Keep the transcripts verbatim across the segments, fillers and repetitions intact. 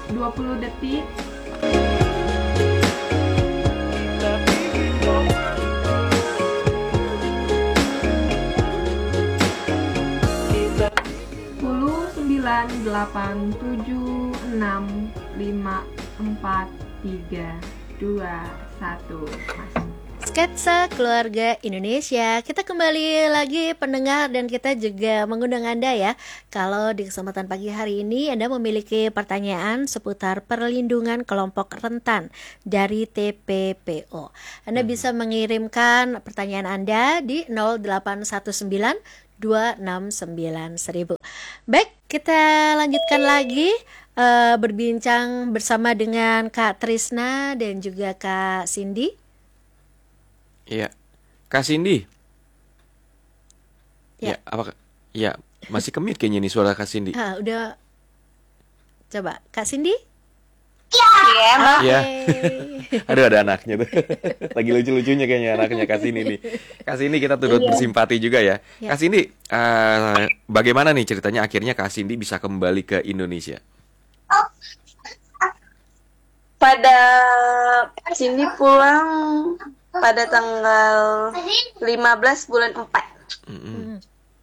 dua puluh detik. sepuluh, sembilan, delapan, tujuh, enam, lima, empat, tiga, dua, satu. Masuk. Sketsa Keluarga Indonesia. Kita kembali lagi pendengar, dan kita juga mengundang Anda ya. Kalau di kesempatan pagi hari ini Anda memiliki pertanyaan seputar perlindungan kelompok rentan dari T P P O, Anda hmm. bisa mengirimkan pertanyaan Anda di nol delapan satu sembilan dua enam sembilan seribu. Baik, kita lanjutkan lagi uh, berbincang bersama dengan Kak Trisna dan juga Kak Cindy. Iya, Kak Cindy. Ya, ya apa? Ya, masih kemit kayaknya nih suara Kak Cindy. Ah, udah. Coba, Kak Cindy? Iya, Mbak. Iya. Aduh, ada anaknya tuh. Lagi lucu-lucunya kayaknya anaknya Kak Cindy nih. Kak Cindy, kita turut Iya. bersimpati juga ya. Ya. Kak Cindy, uh, bagaimana nih ceritanya akhirnya Kak Cindy bisa kembali ke Indonesia? Pada sini pulang pada tanggal lima belas bulan empat Mm-mm.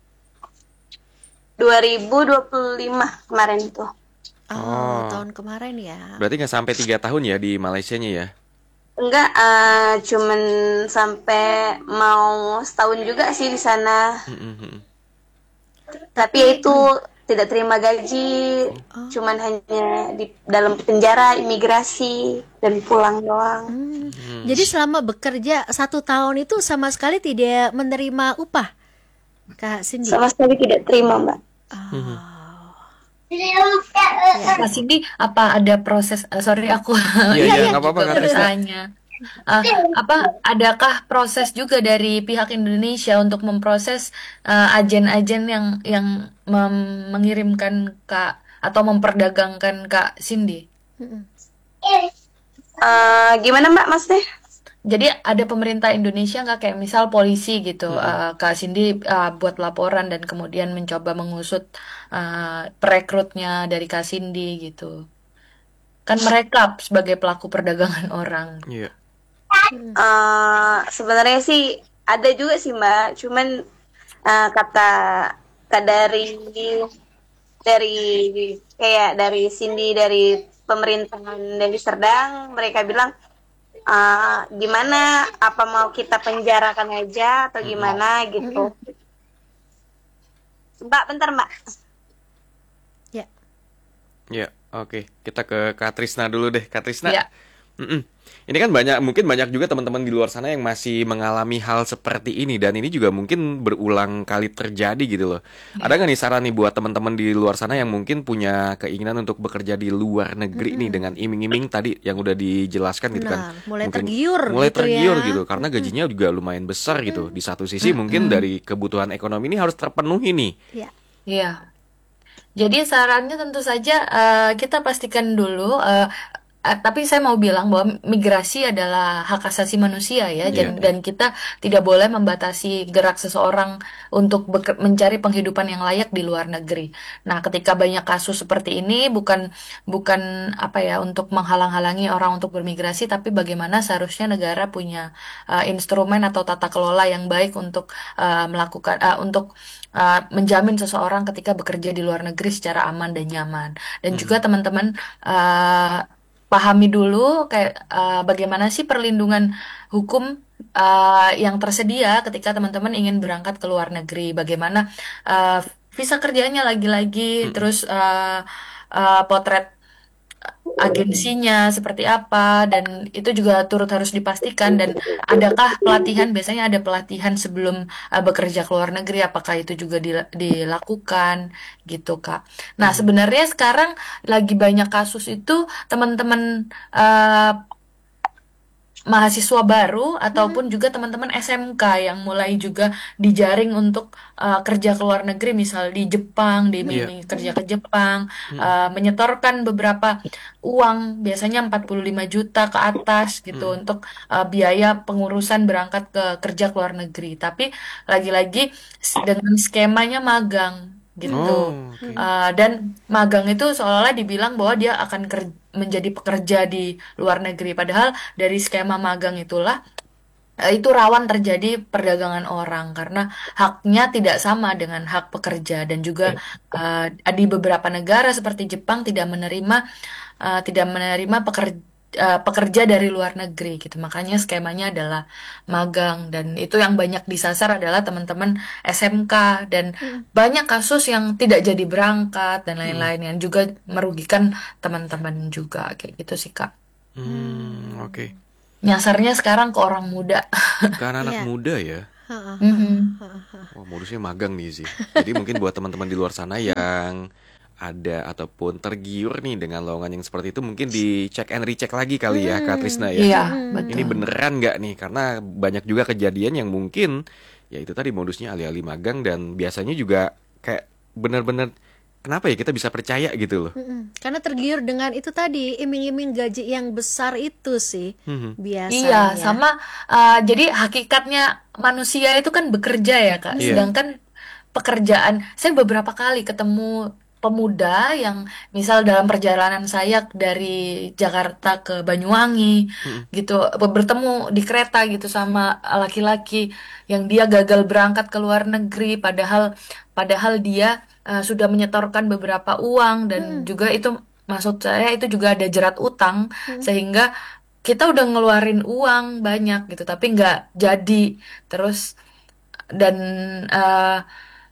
dua ribu dua puluh lima kemarin itu. Oh, Oh. tahun kemarin ya. Berarti nggak sampai tiga tahun ya di Malaysianya ya? Enggak, eh, cuman sampai mau setahun juga sih di sana. Mm-mm. Tapi ya itu tidak terima gaji, Oh. cuman hanya di dalam penjara imigrasi dan pulang doang. Hmm. Hmm. Jadi selama bekerja satu tahun itu sama sekali tidak menerima upah, Kak Cindy? Sama sekali tidak terima, Mbak. Oh. Kak Cindy, apa ada proses? eh, sorry aku Iya, iya, nggak apa-apa, juga Kak Trisna. bertanya. Eh, apa adakah proses juga dari pihak Indonesia untuk memproses eh, agen-agen yang yang mem- mengirimkan Kak atau memperdagangkan Kak Cindy? Mm-mm. Eh, gimana, Mbak, maksudnya? Jadi ada pemerintah Indonesia nggak, kayak misal polisi gitu, Mm-mm. eh, Kak Cindy eh, buat laporan dan kemudian mencoba mengusut eh, perekrutnya dari Kak Cindy gitu. Kan mereka sebagai pelaku perdagangan orang. Iya. Mm-mm. Eh, sebenarnya sih ada juga sih, Mbak. Cuman eh, kata kata dari dari kayak dari Cindy, dari pemerintahan dari Serdang, mereka bilang eh, gimana, apa mau kita penjarakan aja atau gimana gitu. Mbak, bentar, Mbak. Ya. Ya, oke. Kita ke Kak Trisna dulu deh. Kak Trisna. Ya. Mm-mm. Ini kan banyak, mungkin banyak juga teman-teman di luar sana yang masih mengalami hal seperti ini, dan ini juga mungkin berulang kali terjadi gitu loh. Ada nggak nih saran nih buat teman-teman di luar sana yang mungkin punya keinginan untuk bekerja di luar negeri nih dengan iming-iming tadi yang udah dijelaskan gitu kan? Benar, mulai Mungkin tergiur mulai gitu tergiur ya. gitu karena gajinya juga lumayan besar gitu. Di satu sisi mungkin dari kebutuhan ekonomi ini harus terpenuhi nih. Ya. Iya. Jadi sarannya tentu saja eh, kita pastikan dulu. eh, eh, tapi saya mau bilang bahwa migrasi adalah hak asasi manusia ya, Iya. dan, dan kita tidak boleh membatasi gerak seseorang untuk beker- mencari penghidupan yang layak di luar negeri. Nah, ketika banyak kasus seperti ini, bukan bukan apa ya untuk menghalang-halangi orang untuk bermigrasi, tapi bagaimana seharusnya negara punya eh, instrumen atau tata kelola yang baik untuk eh, melakukan eh, untuk uh, menjamin seseorang ketika bekerja di luar negeri secara aman dan nyaman. Dan juga teman-teman uh, pahami dulu kayak uh, bagaimana sih perlindungan hukum uh, yang tersedia ketika teman-teman ingin berangkat ke luar negeri. Bagaimana uh, visa kerjanya lagi-lagi, Mm-mm. terus uh, uh, potret agensinya seperti apa, dan itu juga turut harus dipastikan. Dan adakah pelatihan, biasanya ada pelatihan sebelum uh, bekerja ke luar negeri, apakah itu juga dila- dilakukan gitu Kak. Nah, sebenarnya sekarang lagi banyak kasus itu teman-teman uh, mahasiswa baru ataupun juga teman-teman S M K yang mulai juga dijaring untuk uh, kerja ke luar negeri, misal di Jepang, Iya. diiming-iming kerja ke Jepang, Mm-mm. uh, menyetorkan beberapa uang, biasanya empat puluh lima juta ke atas gitu Mm-mm. untuk uh, biaya pengurusan berangkat ke kerja ke luar negeri. Tapi lagi-lagi s- dengan skemanya magang. gitu. Oh, oke. Uh, dan magang itu seolah-olah dibilang bahwa dia akan ker- menjadi pekerja di luar negeri. Padahal dari skema magang itulah eh, itu rawan terjadi perdagangan orang karena haknya tidak sama dengan hak pekerja dan juga eh, di beberapa negara seperti Jepang tidak menerima eh, tidak menerima pekerja pekerja dari luar negeri gitu. Makanya skemanya adalah magang dan itu yang banyak disasar adalah teman-teman S M K dan banyak kasus yang tidak jadi berangkat dan lain-lain yang juga merugikan teman-teman juga kayak gitu sih Kak. Hmm, oke. Nyasarnya sekarang ke orang muda. Karena anak Iya. muda ya. Heeh. Mhm. Wah, modusnya magang nih sih. Jadi mungkin buat teman-teman di luar sana yang ada ataupun tergiur nih dengan lowongan yang seperti itu, mungkin dicek and recheck lagi kali ya, Kak Trisna ya. Iya, Ini betul. beneran nggak nih? Karena banyak juga kejadian yang mungkin ya itu tadi modusnya alih-alih magang dan biasanya juga kayak bener-bener kenapa ya kita bisa percaya gitu loh. Mm-mm. Karena tergiur dengan itu tadi, iming-iming gaji yang besar itu sih Mhm. Iya, biasanya. sama uh, jadi hakikatnya manusia itu kan bekerja ya, Kak. Iya. Sedangkan pekerjaan, saya beberapa kali ketemu pemuda yang misal dalam perjalanan saya dari Jakarta ke Banyuwangi Mhm. gitu, be- bertemu di kereta gitu sama laki-laki yang dia gagal berangkat ke luar negeri padahal padahal dia uh, sudah menyetorkan beberapa uang dan juga itu maksud saya itu juga ada jerat utang sehingga kita udah ngeluarin uang banyak gitu tapi nggak jadi terus dan uh,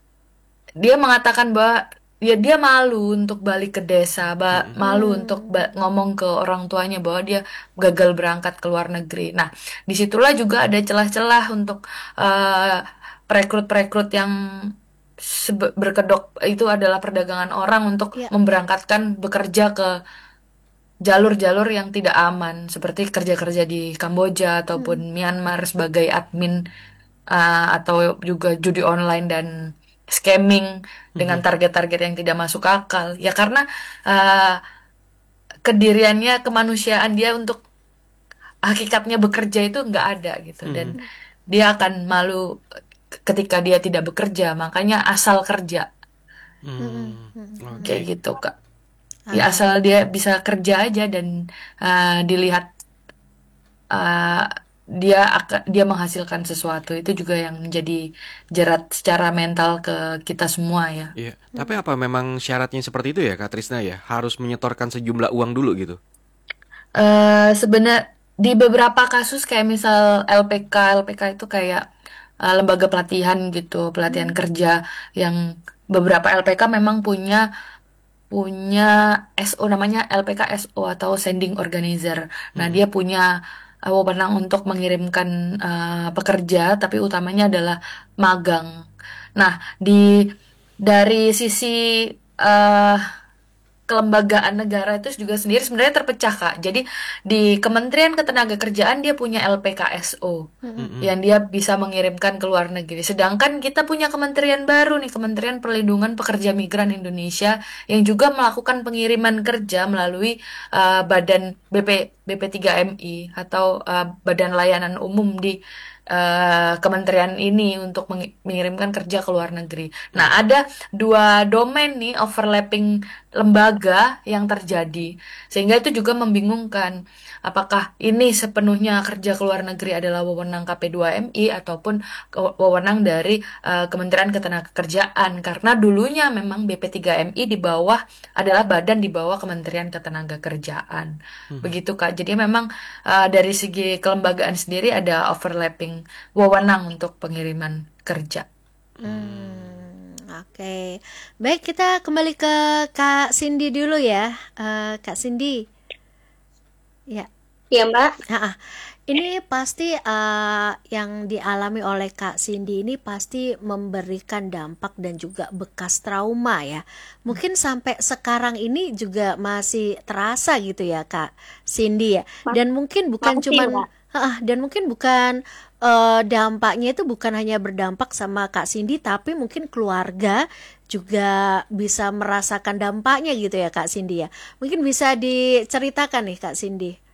dia mengatakan bahwa ya dia malu untuk balik ke desa, ba- malu untuk ba- ngomong ke orang tuanya bahwa dia gagal berangkat ke luar negeri. Nah, disitulah juga ada celah-celah untuk uh, perekrut-perekrut yang sebe- berkedok itu adalah perdagangan orang untuk Ya. memberangkatkan bekerja ke jalur-jalur yang tidak aman seperti kerja-kerja di Kamboja ataupun Myanmar sebagai admin uh, atau juga judi online dan scamming dengan target-target yang tidak masuk akal ya karena uh, kediriannya kemanusiaan dia untuk hakikatnya bekerja itu nggak ada gitu dan dia akan malu ketika dia tidak bekerja makanya asal kerja Hmm, kayak oke. gitu Kak ya asal dia bisa kerja aja dan uh, dilihat uh, dia akan dia menghasilkan sesuatu itu juga yang menjadi jerat secara mental ke kita semua ya. Iya. Tapi apa memang syaratnya seperti itu ya, Kak Trisna ya? Harus menyetorkan sejumlah uang dulu gitu. Eh sebenarnya di beberapa kasus kayak misal L P K, L P K itu kayak uh, lembaga pelatihan gitu, pelatihan kerja yang beberapa L P K memang punya punya S O namanya L P K S O atau sending organizer. Nah, dia punya uh, wewenang untuk mengirimkan uh, pekerja, tapi utamanya adalah magang. Nah, di dari sisi uh, kelembagaan negara itu juga sendiri sebenarnya terpecah Kak. Jadi di Kementerian Ketenagakerjaan dia punya L P K S O yang dia bisa mengirimkan ke luar negeri. Sedangkan kita punya kementerian baru nih, Kementerian Perlindungan Pekerja Migran Indonesia yang juga melakukan pengiriman kerja melalui uh, badan B P B P tiga M I atau uh, Badan Layanan Umum di uh, kementerian ini untuk mengi- mengirimkan kerja ke luar negeri. Nah, ada dua domain nih overlapping lembaga yang terjadi sehingga itu juga membingungkan apakah ini sepenuhnya kerja ke luar negeri adalah wewenang K P dua M I ataupun ke- wewenang dari uh, Kementerian Ketenagakerjaan karena dulunya memang B P tiga M I di bawah adalah badan di bawah Kementerian Ketenagakerjaan begitu Kak jadi memang uh, dari segi kelembagaan sendiri ada overlapping wewenang untuk pengiriman kerja. Hmm, oke. Baik, kita kembali ke Kak Cindy dulu ya. Eh, Kak Cindy. Ya. Iya Mbak. Ah, ah. Ini pasti eh, yang dialami oleh Kak Cindy ini pasti memberikan dampak dan juga bekas trauma ya. Mungkin sampai sekarang ini juga masih terasa gitu ya Kak Cindy ya. Dan mungkin bukan Makasih, cuman Mbak. ah, ah, dan mungkin bukan eh, dampaknya itu bukan hanya berdampak sama Kak Cindy tapi mungkin keluarga juga bisa merasakan dampaknya gitu ya Kak Cindy ya. Mungkin bisa diceritakan nih Kak Cindy.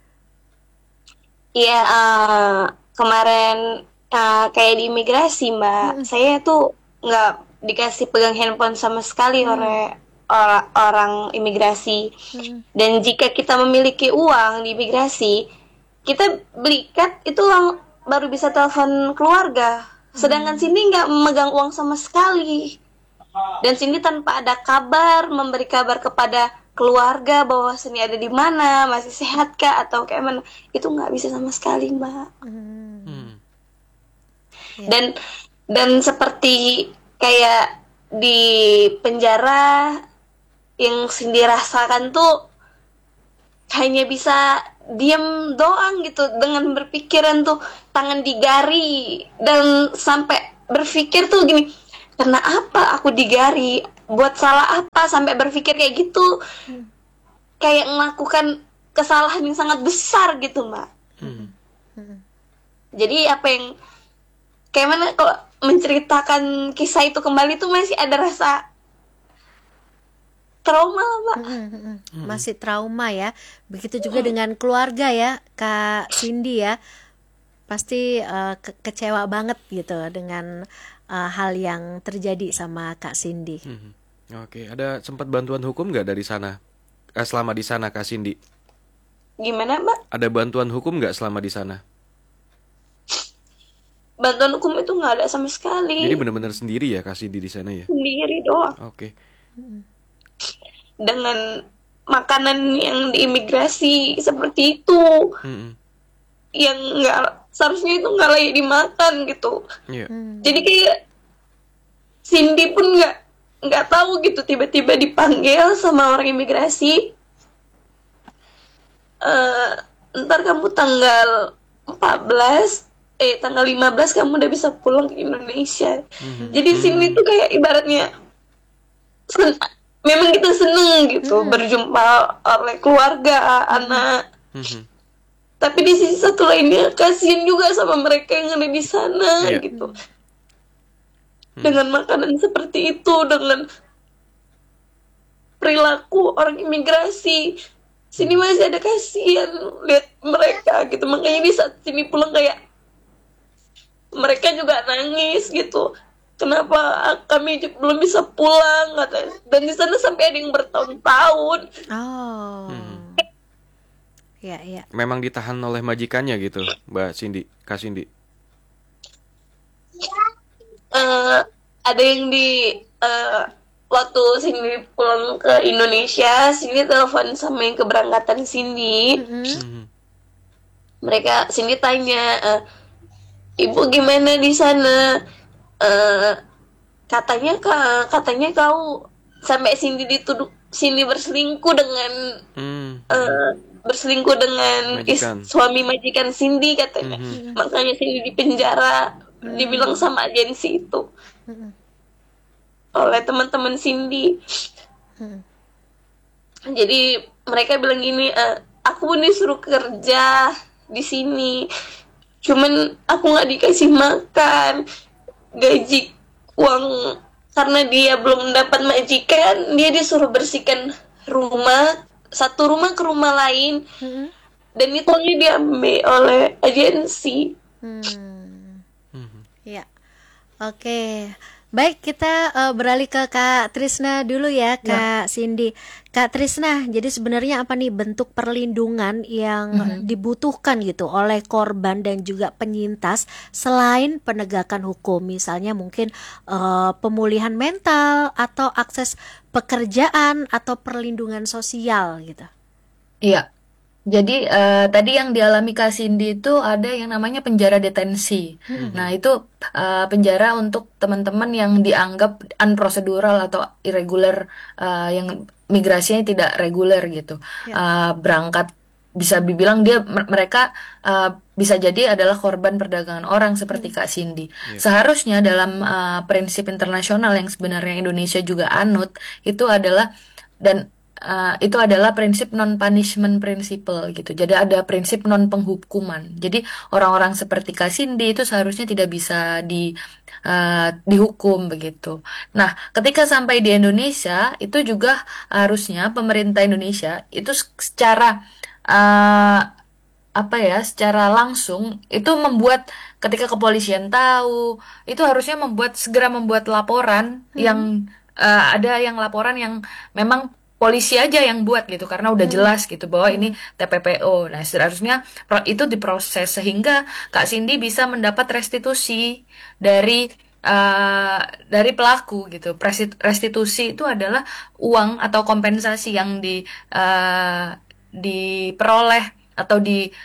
Iya, eh, kemarin eh, kayak di imigrasi Mbak, saya tuh nggak dikasih pegang handphone sama sekali oleh ora- orang imigrasi. Hmm. Dan jika kita memiliki uang di imigrasi, kita beli kad itu lang- baru bisa telepon keluarga. Sedangkan Cindy nggak memegang uang sama sekali. Dan Cindy tanpa ada kabar, memberi kabar kepada keluarga bahwa Cindy ada di mana, masih sehat kah atau kayak mana, itu nggak bisa sama sekali, Mbak. Hmm. Hmm. Ya. Dan dan seperti kayak di penjara yang Cindy rasakan tuh hanya bisa diam doang gitu, dengan berpikiran tuh tangan digari, dan sampai berpikir tuh gini, karena apa aku digari, buat salah apa sampai berpikir kayak gitu, kayak melakukan kesalahan yang sangat besar gitu, Mbak. Hmm. Jadi apa yang kayak mana kalau menceritakan kisah itu kembali tuh masih ada rasa trauma lah, Mbak. Mm, mm, mm. Masih trauma ya. Begitu juga dengan keluarga ya, Kak Cindy ya. Pasti eh, ke- kecewa banget gitu dengan eh, hal yang terjadi sama Kak Cindy. Hmm. Oke, ada sempat bantuan hukum nggak dari sana? Eh, selama di sana, Kak Cindy? Gimana, Mbak? Ada bantuan hukum nggak selama di sana? Bantuan hukum itu nggak ada sama sekali. Jadi benar-benar sendiri ya Kak Cindy di sana ya? Sendiri doang. Oke. Dengan makanan yang di imigrasi seperti itu, Hmm. yang nggak seharusnya itu nggak layak dimakan gitu. Iya. Hmm. Jadi kayak Cindy pun nggak nggak tahu gitu, tiba-tiba dipanggil sama orang imigrasi. Eh, ntar kamu tanggal empat belas, eh tanggal lima belas kamu udah bisa pulang ke Indonesia. Jadi Cindy tuh kayak ibaratnya sen- memang kita seneng gitu berjumpa oleh keluarga, anak. Mhm. Tapi di sisi satu lainnya kasihan juga sama mereka yang ada di sana Iya. gitu. Dengan makanan seperti itu, dengan perilaku orang imigrasi, sini masih ada kasihan lihat mereka gitu. Makanya di saat sini pulang kayak mereka juga nangis gitu. Kenapa kami ju- belum bisa pulang katanya. Dan di sana sampai ada yang bertahun-tahun. Oh. Hmm. Ya, ya. Memang ditahan oleh majikannya gitu, Mbak Cindy, Kak Cindy. Eh, ada yang di eh, waktu Cindy pulang ke Indonesia, Cindy telepon sama yang keberangkatan Cindy. Mm-mm. Mhm. Mereka Cindy tanya, eh, ibu gimana di sana? Eh, katanya ka- katanya kau sampai Cindy dituduh Cindy berselingkuh dengan Hmm. eh, berselingkuh dengan is- Majikan. suami majikan Cindy katanya. Mhm. Makanya Cindy di penjara, dibilang sama agensi itu Mm-mm. oleh teman-teman Cindy. Mm-mm. Jadi mereka bilang gini, "Eh, aku pun disuruh kerja di sini, cuman aku nggak dikasih makan, gaji uang, karena dia belum dapat majikan, dia disuruh bersihkan rumah, satu rumah ke rumah lain, Mm-mm. dan itu diambil oleh agensi." Hmm. Mhm. Ya. Oke. Baik, kita eh, beralih ke Kak Trisna dulu ya, Kak Cindy. Kak Trisna, jadi sebenarnya apa nih bentuk perlindungan yang dibutuhkan gitu oleh korban dan juga penyintas selain penegakan hukum, misalnya mungkin eh, pemulihan mental atau akses pekerjaan atau perlindungan sosial gitu. Iya. Jadi eh, tadi yang dialami Kak Cindy itu ada yang namanya penjara detensi. Nah, itu eh, penjara untuk teman-teman yang dianggap unprocedural atau irregular, eh, yang migrasinya tidak reguler gitu. Eh, berangkat bisa dibilang dia mer- mereka eh, bisa jadi adalah korban perdagangan orang seperti Kak Cindy. Seharusnya dalam eh, prinsip internasional yang sebenarnya Indonesia juga anut itu adalah dan Uh, itu adalah prinsip non punishment principle gitu. Jadi ada prinsip non penghukuman. Jadi orang-orang seperti Kak Cindy itu seharusnya tidak bisa di uh, dihukum begitu. Nah, ketika sampai di Indonesia itu juga harusnya pemerintah Indonesia itu secara uh, apa ya, secara langsung itu membuat ketika kepolisian tahu, itu harusnya membuat segera membuat laporan yang eh, ada yang laporan yang memang polisi aja yang buat gitu karena udah jelas gitu bahwa ini T P P O. Nah, seharusnya pro- itu diproses sehingga Kak Cindy bisa mendapat restitusi dari eh, dari pelaku gitu. Presti- Restitusi itu adalah uang atau kompensasi yang di eh, diperoleh atau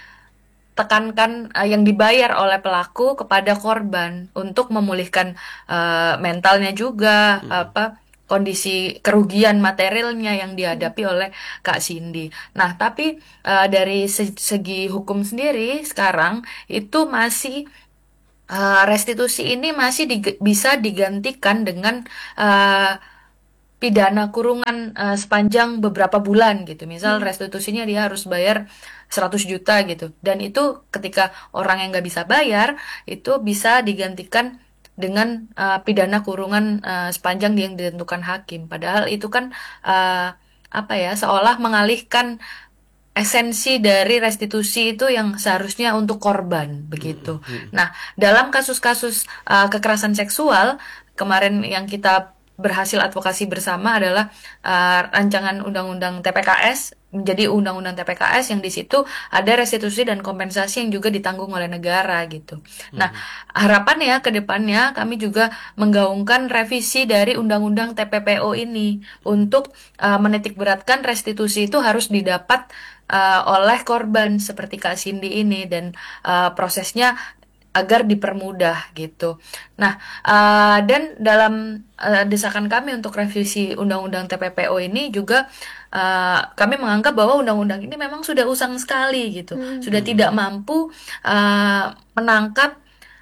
ditekankan eh, yang dibayar oleh pelaku kepada korban untuk memulihkan eh, mentalnya juga apa kondisi kerugian materialnya yang dihadapi oleh Kak Cindy. Nah, tapi eh, dari se- segi hukum sendiri sekarang itu masih eh, restitusi ini masih dig- bisa digantikan dengan eh, pidana kurungan eh, sepanjang beberapa bulan gitu. Misal restitusinya dia harus bayar seratus juta gitu. Dan itu ketika orang yang nggak bisa bayar, itu bisa digantikan dengan eh, pidana kurungan eh, sepanjang yang ditentukan hakim. Padahal itu kan eh, apa ya, seolah mengalihkan esensi dari restitusi itu yang seharusnya untuk korban begitu. Nah, dalam kasus-kasus uh, kekerasan seksual kemarin yang kita berhasil advokasi bersama adalah uh, rancangan undang-undang T P K S menjadi undang-undang T P K S yang di situ ada restitusi dan kompensasi yang juga ditanggung oleh negara gitu. Nah, harapan ya ke depannya kami juga menggaungkan revisi dari undang-undang T P P O ini untuk uh, menitikberatkan restitusi itu harus didapat uh, oleh korban seperti Kak Cindy ini dan uh, prosesnya agar dipermudah gitu. Nah, uh, dan dalam uh, desakan kami untuk revisi Undang-Undang T P P O ini juga uh, kami menganggap bahwa undang-undang ini memang sudah usang sekali gitu, sudah tidak mampu uh, menangkap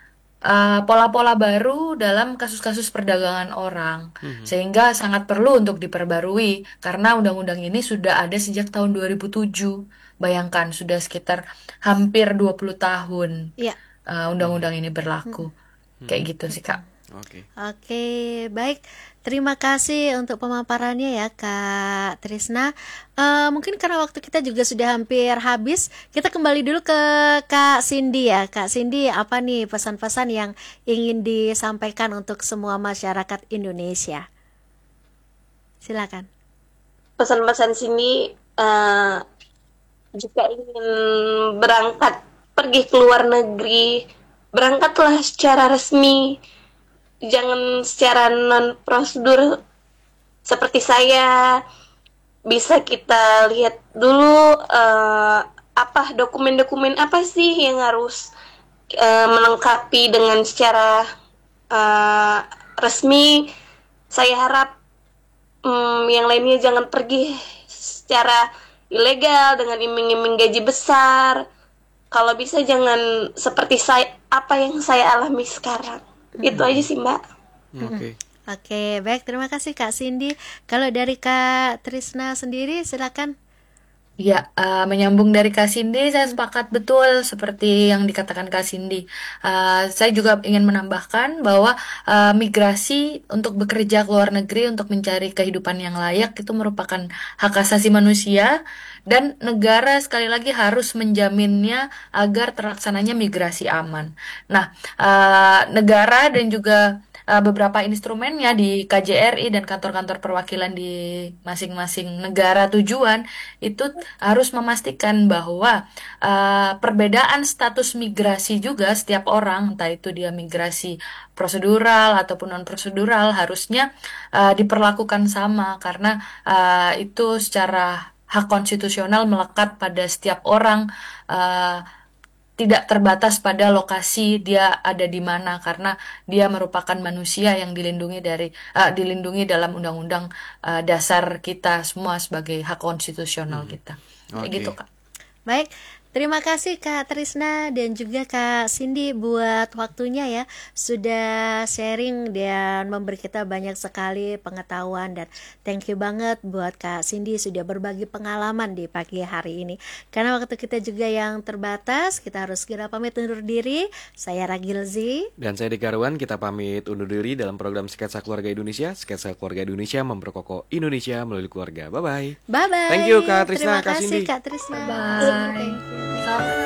uh, pola-pola baru dalam kasus-kasus perdagangan orang, sehingga sangat perlu untuk diperbarui karena undang-undang ini sudah ada sejak tahun dua ribu tujuh. Bayangkan sudah sekitar hampir dua puluh tahun Iya. uh, undang-undang ini berlaku. Kayak gitu sih, Kak. Oke. Oke, baik. Terima kasih untuk pemaparannya ya Kak Trisna. Eh, mungkin karena waktu kita juga sudah hampir habis, kita kembali dulu ke Kak Cindy ya. Kak Cindy, apa nih pesan-pesan yang ingin disampaikan untuk semua masyarakat Indonesia? Silakan. Pesan-pesan sini eh, jika ingin berangkat pergi ke luar negeri, berangkatlah secara resmi, jangan secara non prosedur seperti saya. Bisa kita lihat dulu eh, apa dokumen-dokumen apa sih yang harus eh, melengkapi dengan secara eh, resmi. Saya harap hmm, yang lainnya jangan pergi secara ilegal dengan iming-iming gaji besar. Kalau bisa jangan seperti saya apa yang saya alami sekarang. Itu aja sih, Mbak. Oke. Oke, baik. Terima kasih Kak Cindy. Kalau dari Kak Trisna sendiri, silakan. Ya, eh, menyambung dari Kak Cindy, saya sepakat betul seperti yang dikatakan Kak Cindy. Eh, saya juga ingin menambahkan bahwa eh, migrasi untuk bekerja ke luar negeri untuk mencari kehidupan yang layak itu merupakan hak asasi manusia dan negara sekali lagi harus menjaminnya agar terlaksananya migrasi aman. Nah, eh, negara dan juga eh, beberapa instrumennya di K J R I dan kantor-kantor perwakilan di masing-masing negara tujuan itu harus memastikan bahwa uh, perbedaan status migrasi juga setiap orang, entah itu dia migrasi prosedural ataupun non prosedural, harusnya uh, diperlakukan sama karena uh, itu secara hak konstitusional melekat pada setiap orang. Uh, tidak terbatas pada lokasi dia ada di mana karena dia merupakan manusia yang dilindungi dari uh, dilindungi dalam undang-undang uh, dasar kita semua sebagai hak konstitusional kita. Kayak Oke. gitu, Kak. Baik, terima kasih Kak Trisna dan juga Kak Cindy buat waktunya ya. Sudah sharing dan memberi kita banyak sekali pengetahuan. Dan thank you banget buat Kak Cindy sudah berbagi pengalaman di pagi hari ini. Karena waktu kita juga yang terbatas, kita harus segera pamit undur diri. Saya Ragilzi. Dan saya Dekaruan, kita pamit undur diri dalam program Sketsa Keluarga Indonesia. Sketsa Keluarga Indonesia memperkokoh Indonesia melalui keluarga. Bye-bye. Bye-bye. Thank you, Kak Trisna, Terima Kak kasih Cindy. Kak Trisna. Bye. Thank you. Salam